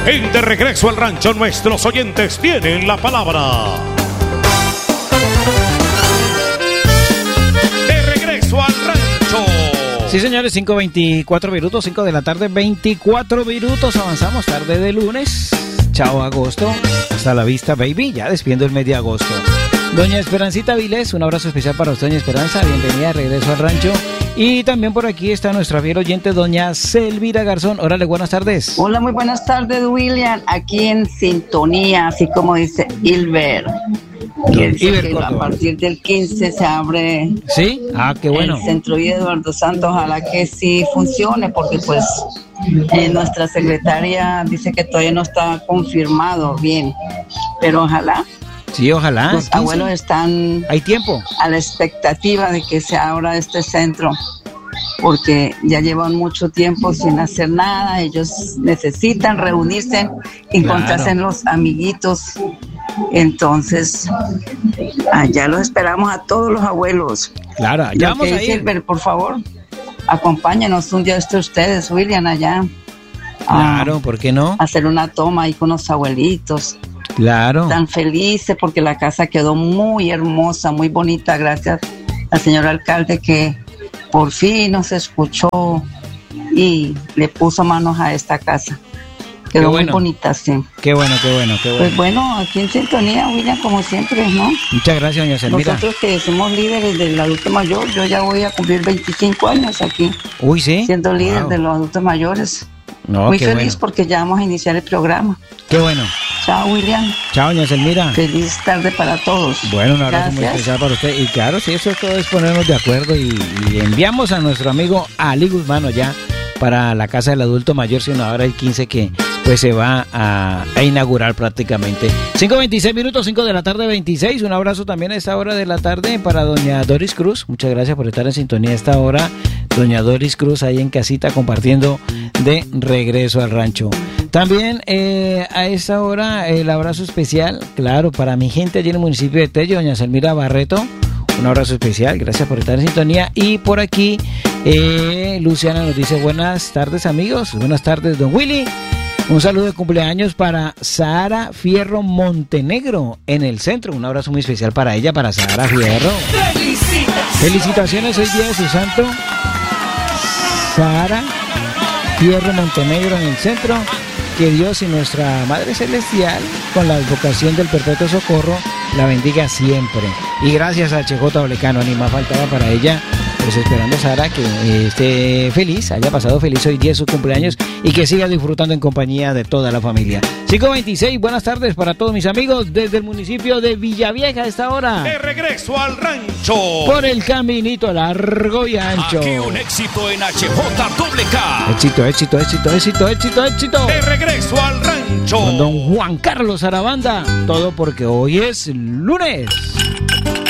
En De Regreso al Rancho, nuestros oyentes tienen la palabra. De Regreso al Rancho. Sí, señores, 5:24 minutos, 5 de la tarde, 24 minutos. Avanzamos tarde de lunes. Chao, agosto. Hasta la vista, baby. Ya despidiendo el mes de agosto. Doña Esperancita Vilés, un abrazo especial para usted, doña Esperanza. Bienvenida, Regreso al Rancho. Y también por aquí está nuestra fiel oyente, doña Selvira Garzón. Órale, buenas tardes. Hola, muy buenas tardes, William. Aquí en sintonía, así como dice Hilbert. Que dice que a partir del 15 se abre. ¿Sí? Ah, qué bueno. El Centro I. Eduardo Santos. Ojalá que sí funcione, porque pues nuestra secretaria dice que todavía no está confirmado bien. Pero ojalá. Sí, ojalá. Los abuelos están... ¿Hay tiempo? A la expectativa de que se abra este centro, porque ya llevan mucho tiempo sin hacer nada. Ellos necesitan reunirse, encontrarse en los amiguitos. Entonces, allá los esperamos a todos los abuelos. Claro, ya vamos a ir. Por favor, acompáñenos un día de ustedes, William, allá. Claro, ¿por qué no? Hacer una toma ahí con los abuelitos. Claro. Tan felices porque la casa quedó muy hermosa, muy bonita, gracias al señor alcalde que por fin nos escuchó y le puso manos a esta casa. Quedó muy bonita, sí. Qué bueno, qué bueno, qué bueno. Pues bueno, aquí en sintonía, William, como siempre, ¿no? Muchas gracias, doña Selvira. Nosotros que somos líderes del adulto mayor, yo ya voy a cumplir 25 años aquí. Uy, sí. Siendo líder de los adultos mayores. No, muy feliz porque ya vamos a iniciar el programa. Qué bueno. Chao, William. Chao, doña Selvira. Feliz tarde para todos. Bueno, un abrazo muy especial para usted. Y claro, sí, eso todo es ponernos de acuerdo y enviamos a nuestro amigo Ali Guzmán ya para la casa del adulto mayor, sino ahora el 15 que pues se va a inaugurar prácticamente. 5:26 minutos, 5 de la tarde, 26. Un abrazo también a esta hora de la tarde para doña Doris Cruz. Muchas gracias por estar en sintonía a esta hora. Doña Doris Cruz ahí en casita compartiendo de Regreso al Rancho. También a esta hora el abrazo especial, claro, para mi gente allí en el municipio de Tello, doña Selmira Barreto. Un abrazo especial, gracias por estar en sintonía. Y por aquí Luciana nos dice buenas tardes, amigos. Buenas tardes, don Willy. Un saludo de cumpleaños para Sara Fierro Montenegro en el centro. Un abrazo muy especial para ella, para Sara Fierro. Felicitaciones, hoy día de su santo. Sara Fierro Montenegro en el centro. Que Dios y nuestra Madre Celestial, con la advocación del Perpetuo Socorro, la bendiga siempre. Y gracias a HJ Oblecano, ni más faltaba para ella. Pues esperando, Sara, que esté feliz, haya pasado feliz hoy día su cumpleaños y que siga disfrutando en compañía de toda la familia. 5:26, buenas tardes para todos mis amigos desde el municipio de Villavieja a esta hora. De Regreso al Rancho. Por el caminito largo y ancho. Aquí un éxito en HJWK. Éxito, éxito, éxito, éxito, éxito, éxito. De Regreso al Rancho. Con don Juan Carlos Arabanda. Todo porque hoy es lunes.